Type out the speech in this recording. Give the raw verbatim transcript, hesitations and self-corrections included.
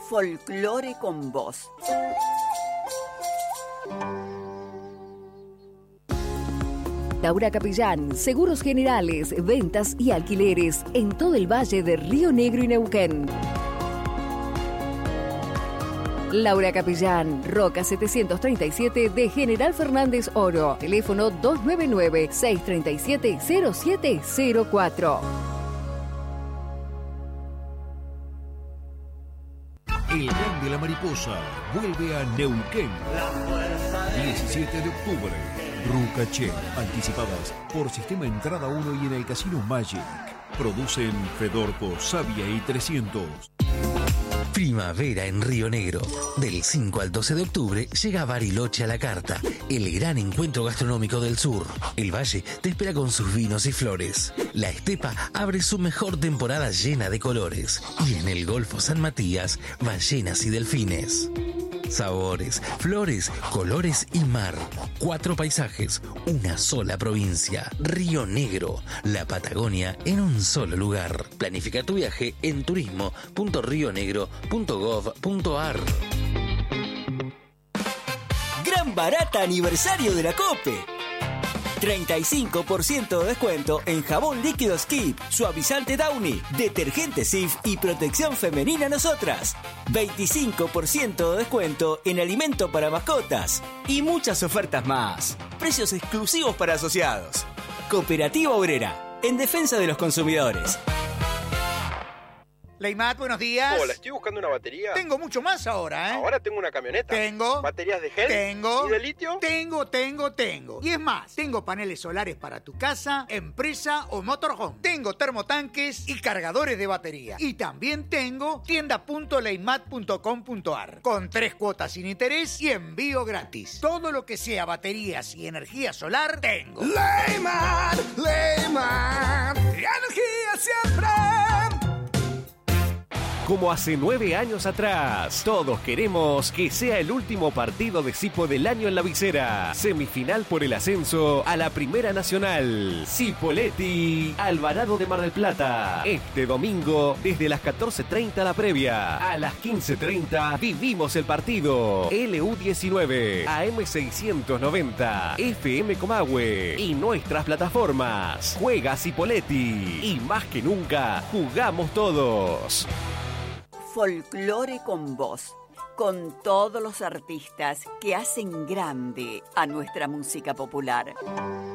Folclore con Vos. Laura Capellán, seguros generales, ventas y alquileres en todo el valle de Río Negro y Neuquén. Laura Capellán, Roca setecientos treinta y siete de General Fernández Oro. Teléfono dos nueve nueve, seis tres siete, cero siete cero cuatro. El Gran de la Mariposa vuelve a Neuquén. diecisiete de octubre. Rucaché. Anticipadas por Sistema Entrada uno y en el Casino Magic. Producen Fedorco, Sabia y trescientos. Primavera en Río Negro. Del cinco al doce de octubre llega Bariloche a la carta, el gran encuentro gastronómico del sur. El valle te espera con sus vinos y flores. La estepa abre su mejor temporada llena de colores. Y en el Golfo San Matías, ballenas y delfines. Sabores, flores, colores y mar. Cuatro paisajes, una sola provincia. Río Negro, la Patagonia en un solo lugar. Planifica tu viaje en turismo punto rio negro punto gov punto ar. Gran barata aniversario de la COPE. treinta y cinco por ciento de descuento en jabón líquido Skip, suavizante Downy, detergente Cif y protección femenina Nosotras. veinticinco por ciento de descuento en alimento para mascotas y muchas ofertas más. Precios exclusivos para asociados. Cooperativa Obrera, en defensa de los consumidores. Leimat, buenos días. Hola, estoy buscando una batería. Tengo mucho más ahora, ¿eh? Ahora tengo una camioneta. Tengo. ¿Baterías de gel? Tengo. ¿Y de litio? Tengo, tengo, tengo. Y es más, tengo paneles solares para tu casa, empresa o motorhome. Tengo termotanques y cargadores de batería. Y también tengo tienda punto leimat punto com punto ar con tres cuotas sin interés y envío gratis. Todo lo que sea baterías y energía solar, tengo. Leimat, Leimat, energía siempre. Como hace nueve años atrás, todos queremos que sea el último partido de Sipo del año en la visera. Semifinal por el ascenso a la Primera Nacional. Cipolletti, Alvarado de Mar del Plata. Este domingo, desde las catorce treinta la previa. A las quince treinta vivimos el partido. L U diecinueve, A M seiscientos noventa, F M Comahue y nuestras plataformas. Juega Cipolletti y más que nunca, jugamos todos. Folclore con Vos, con todos los artistas que hacen grande a nuestra música popular.